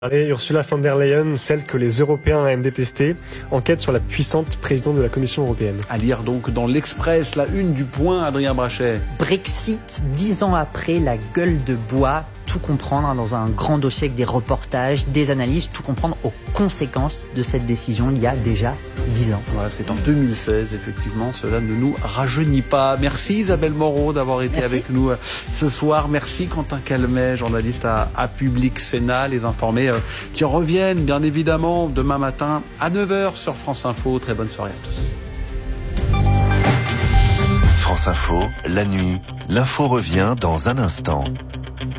Et Ursula von der Leyen, celle que les Européens aiment détester, enquête sur la puissante présidente de la Commission européenne. À lire donc dans l'Express, la une du Point, Adrien Brachet. Brexit, 10 ans après, la gueule de bois. Tout comprendre dans un grand dossier avec des reportages, des analyses, tout comprendre aux conséquences de cette décision il y a déjà 10 ans. Voilà, c'était en 2016, effectivement, cela ne nous rajeunit pas. Merci Isabelle Moreau d'avoir été avec nous ce soir. Merci Quentin Calmet, journaliste à Public Sénat, les informés qui reviennent bien évidemment demain matin à 9h sur France Info. Très bonne soirée à tous. France Info, la nuit, l'info revient dans un instant.